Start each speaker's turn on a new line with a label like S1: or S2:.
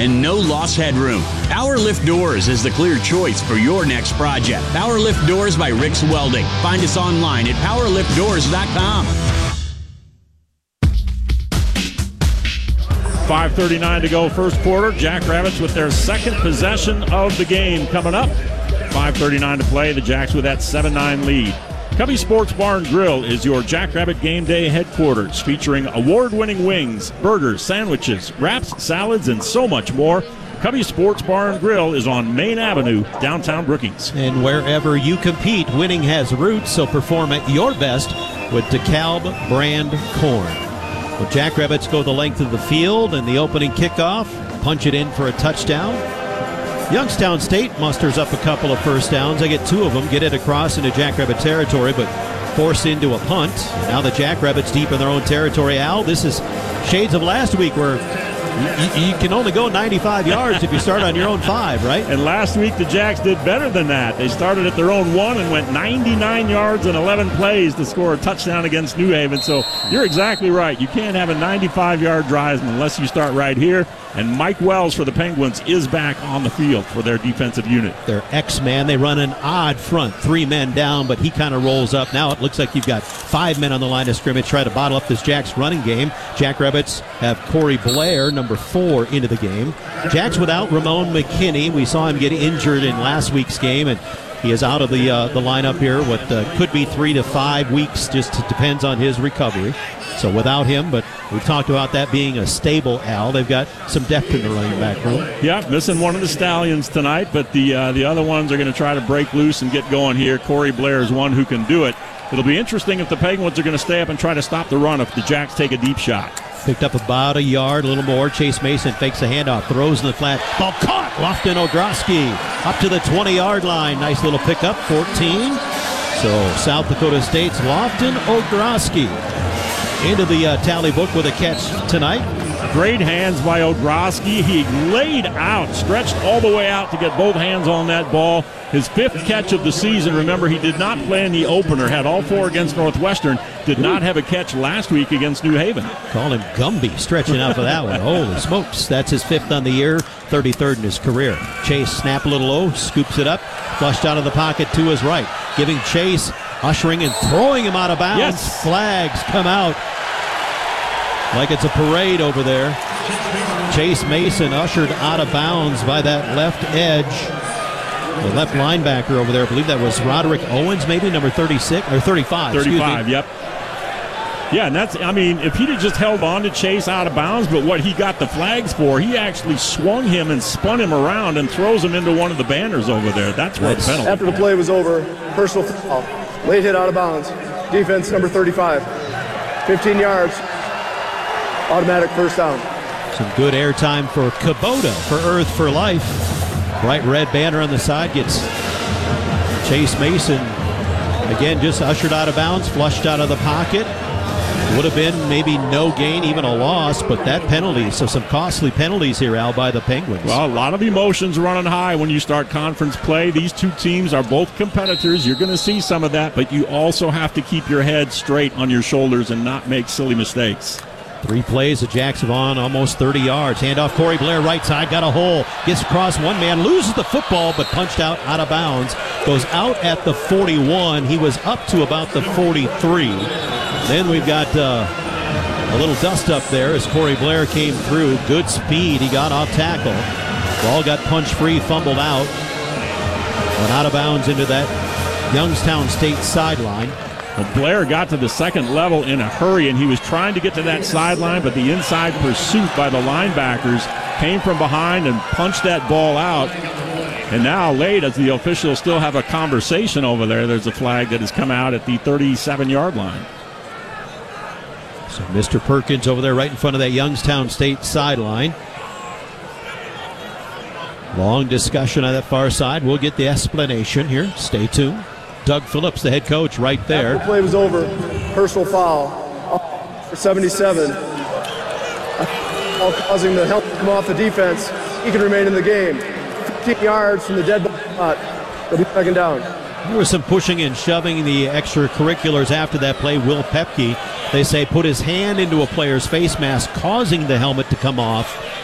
S1: and no loss headroom. Power Lift Doors is the clear choice for your next project. Power Lift Doors by Rick's Welding. Find us online at powerliftdoors.com.
S2: 5:39 to go first quarter. Jackrabbits with their second possession of the game coming up. 5:39 to play. The Jacks with that 7-9 lead. Cubby Sports Bar and Grill is your Jackrabbit Game Day headquarters, featuring award-winning wings, burgers, sandwiches, wraps, salads, and so much more. Cubby Sports Bar and Grill is on Main Avenue, downtown Brookings.
S3: And wherever you compete, winning has roots, so perform at your best with DeKalb brand corn. Well, Jackrabbits go the length of the field, and the opening kickoff, punch it in for a touchdown. Youngstown State musters up a couple of first downs. They get 2 of them, get it across into Jackrabbit territory, but forced into a punt. Now the Jackrabbits deep in their own territory. Al, this is shades of last week where you can only go 95 yards if you start on your own 5, right?
S2: And last week the Jacks did better than that. They started at their own 1 and went 99 yards in 11 plays to score a touchdown against New Haven. So you're exactly right. You can't have a 95-yard drive unless you start right here. And Mike Wells for the Penguins is back on the field for their defensive unit.
S3: Their X-man, they run an odd front, 3 men down, but he kind of rolls up. Now it looks like you've got 5 men on the line of scrimmage, try to bottle up this Jacks running game. Jackrabbits have Corey Blair, number 4, into the game. Jacks without Ramon McKinney. We saw him get injured in last week's game, and he is out of the lineup here. What could be 3 to 5 weeks, just depends on his recovery. So without him, but we've talked about that being a stable, Al. They've got some depth in the running back room.
S2: Yeah, missing one of the Stallions tonight, but the other ones are going to try to break loose and get going here. Corey Blair is one who can do it. It'll be interesting if the Penguins are going to stay up and try to stop the run if the Jacks take a deep shot.
S3: Picked up about a yard, a little more. Chase Mason fakes a handoff, throws in the flat. Ball caught. Lofton Ogroski up to the 20-yard line. Nice little pickup, 14. So South Dakota State's Lofton Ogroski into the tally book with a catch tonight.
S2: Great hands by Ogroski. He laid out, stretched all the way out to get both hands on that ball. His 5th catch of the season. Remember, he did not play in the opener. Had all 4 against Northwestern. Did not have a catch last week against New Haven.
S3: Call him Gumby, stretching out for that one. Holy smokes. That's his 5th on the year, 33rd in his career. Chase snap a little low, scoops it up, flushed out of the pocket to his right. Giving Chase, ushering and throwing him out of bounds.
S2: Yes.
S3: Flags come out like it's a parade over there. Chase Mason ushered out of bounds by that left edge. The left linebacker over there, I believe that was Roderick Owens, maybe number 36 or 35.
S2: 35, yep. Yeah, and that's, I mean, if he'd have just held on to Chase out of bounds, but what he got the flags for, he actually swung him and spun him around and throws him into one of the banners over there. That's where the penalty.
S4: After the play was over, personal foul, late hit out of bounds. Defense number 35, 15 yards, automatic first down.
S3: Some good airtime for Kubota for Earth for Life. Bright red banner on the side gets Chase Mason, again, just ushered out of bounds, flushed out of the pocket. Would have been maybe no gain, even a loss, but that penalty, so some costly penalties here, Al, by the Penguins.
S2: Well, a lot of emotions running high when you start conference play. These two teams are both competitors. You're going to see some of that, but you also have to keep your head straight on your shoulders and not make silly mistakes.
S3: 3 plays, the Jacks have on almost 30 yards. Handoff, Corey Blair, right side, got a hole. Gets across one man, loses the football, but punched out of bounds. Goes out at the 41. He was up to about the 43. Then we've got a little dust up there as Corey Blair came through. Good speed. He got off tackle. Ball got punched free, fumbled out. Went out of bounds into that Youngstown State sideline.
S2: Well, Blair got to the second level in a hurry, and he was trying to get to that sideline, but the inside pursuit by the linebackers came from behind and punched that ball out. And now, late, as the officials still have a conversation over there, there's a flag that has come out at the 37-yard line.
S3: So Mr. Perkins over there right in front of that Youngstown State sideline. Long discussion on that far side. We'll get the explanation here. Stay tuned. Doug Phillips, the head coach, right there.
S4: After the play was over, personal foul for 77. All causing the helmet to come off the defense. He can remain in the game. 15 yards from the dead ball spot. They'll be second down.
S3: There was some pushing and shoving the extracurriculars after that play. Will Pepke, they say, put his hand into a player's face mask, causing the helmet to come off.